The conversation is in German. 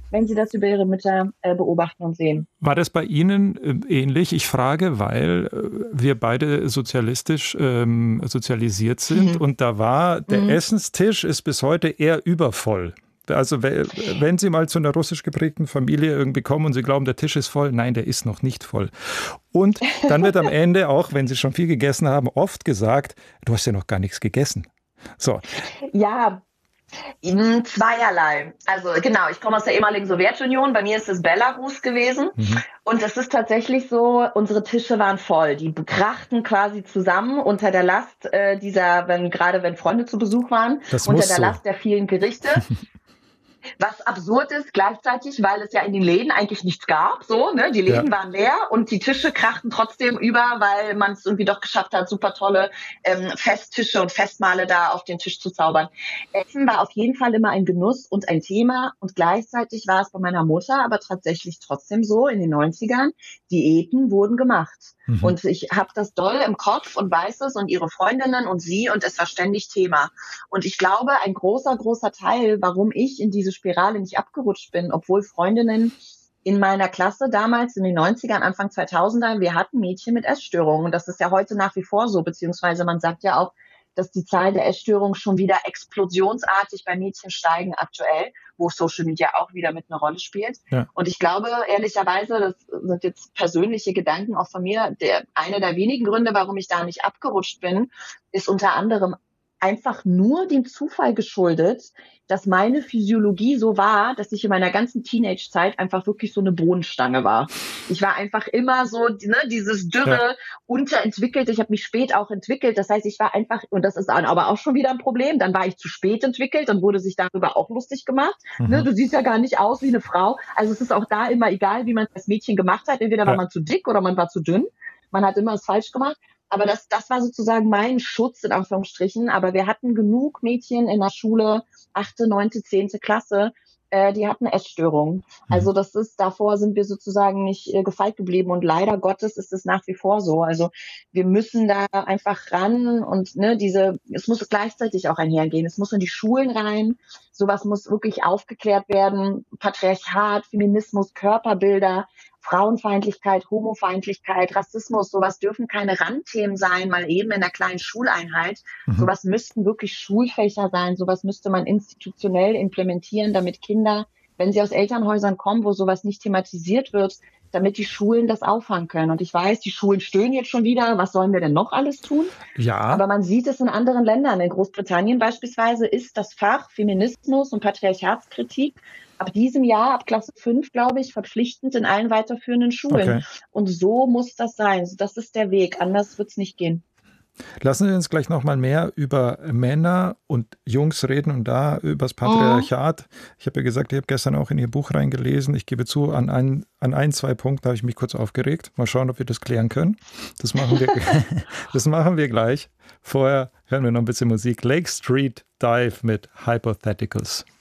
wenn sie das über ihre Mütter beobachten und sehen. War das bei Ihnen ähnlich? Ich frage, weil wir beide sozialistisch sozialisiert sind und da war der Essenstisch ist bis heute eher übervoll. Also wenn Sie mal zu einer russisch geprägten Familie irgendwie kommen und Sie glauben, der Tisch ist voll, nein, der ist noch nicht voll. Und dann wird am Ende auch, wenn Sie schon viel gegessen haben, oft gesagt, du hast ja noch gar nichts gegessen. So. Ja, zweierlei. Also genau, ich komme aus der ehemaligen Sowjetunion, bei mir ist es Belarus gewesen und es ist tatsächlich so, unsere Tische waren voll, die krachten quasi zusammen unter der Last gerade wenn Freunde zu Besuch waren, Das unter muss der so. Last der vielen Gerichte. Was absurd ist gleichzeitig, weil es ja in den Läden eigentlich nichts gab, so, ne? Die Läden waren leer und die Tische krachten trotzdem über, weil man es irgendwie doch geschafft hat, super tolle Festtische und Festmahle da auf den Tisch zu zaubern. Essen war auf jeden Fall immer ein Genuss und ein Thema und gleichzeitig war es bei meiner Mutter aber tatsächlich trotzdem so in den 90ern, Diäten wurden gemacht. Und ich habe das doll im Kopf und weiß es und ihre Freundinnen und sie und es war ständig Thema. Und ich glaube, ein großer, großer Teil, warum ich in diese Spirale nicht abgerutscht bin, obwohl Freundinnen in meiner Klasse damals in den 90ern, Anfang 2000er, wir hatten Mädchen mit Essstörungen. Und das ist ja heute nach wie vor so, beziehungsweise man sagt ja auch, dass die Zahl der Essstörungen schon wieder explosionsartig bei Mädchen steigen aktuell, wo Social Media auch wieder mit einer Rolle spielt. Ja. Und ich glaube, ehrlicherweise, das sind jetzt persönliche Gedanken auch von mir, einer der wenigen Gründe, warum ich da nicht abgerutscht bin, ist unter anderem einfach nur dem Zufall geschuldet, dass meine Physiologie so war, dass ich in meiner ganzen Teenage-Zeit einfach wirklich so eine Bohnenstange war. Ich war einfach immer so, ne, dieses dürre, unterentwickelt. Ich habe mich spät auch entwickelt. Das heißt, ich war einfach, und das ist dann aber auch schon wieder ein Problem, dann war ich zu spät entwickelt, dann wurde sich darüber auch lustig gemacht. Ne, du siehst ja gar nicht aus wie eine Frau. Also es ist auch da immer egal, wie man es als Mädchen gemacht hat. Entweder war man zu dick oder man war zu dünn. Man hat immer es falsch gemacht. Aber das war sozusagen mein Schutz, in Anführungsstrichen. Aber wir hatten genug Mädchen in der Schule, 8., 9., 10. Klasse, die hatten Essstörungen. Also davor sind wir sozusagen nicht gefeit geblieben. Und leider Gottes ist es nach wie vor so. Also wir müssen da einfach ran und es muss gleichzeitig auch einhergehen. Es muss in die Schulen rein. Sowas muss wirklich aufgeklärt werden. Patriarchat, Feminismus, Körperbilder, Frauenfeindlichkeit, Homofeindlichkeit, Rassismus, sowas dürfen keine Randthemen sein, mal eben in einer kleinen Schuleinheit. Sowas müssten wirklich Schulfächer sein, sowas müsste man institutionell implementieren, damit Kinder, wenn sie aus Elternhäusern kommen, wo sowas nicht thematisiert wird, damit die Schulen das auffangen können. Und ich weiß, die Schulen stöhnen jetzt schon wieder, was sollen wir denn noch alles tun? Ja. Aber man sieht es in anderen Ländern. In Großbritannien beispielsweise ist das Fach Feminismus und Patriarchatskritik ab diesem Jahr, ab Klasse 5, glaube ich, verpflichtend in allen weiterführenden Schulen. Okay. Und so muss das sein. Das ist der Weg. Anders wird es nicht gehen. Lassen Sie uns gleich noch mal mehr über Männer und Jungs reden und da über das Patriarchat. Ich habe ja gesagt, ich habe gestern auch in Ihr Buch reingelesen. Ich gebe zu, an ein, zwei Punkten habe ich mich kurz aufgeregt. Mal schauen, ob wir das klären können. Das machen wir, das machen wir gleich. Vorher hören wir noch ein bisschen Musik. Lake Street Dive mit Hypotheticals.